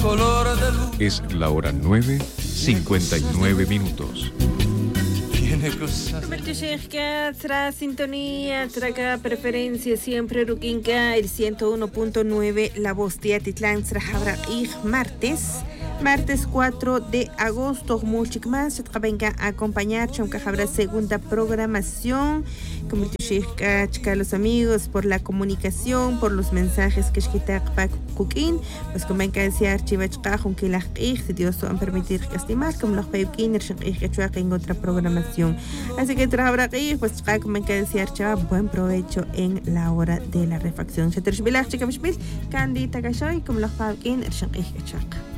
color de luz. Es la hora 9:59. Tras sintonía, traga preferencia siempre Ruquinca, el 101.9, La Voz de Atitlán, Trahabra y martes 4 de agosto, muchik más, venga a acompañar, chonca habrá segunda programación, como los amigos por la comunicación, por los mensajes que pa Kukin, pues como venga a decir archivachka, aunque la si Dios han permitir estimar, como los peukin, en otra programación. Así que trahabra pues como venga a decir buen provecho en la hora de la refacción. Se termina chica Candida Gashoy, como los peukin,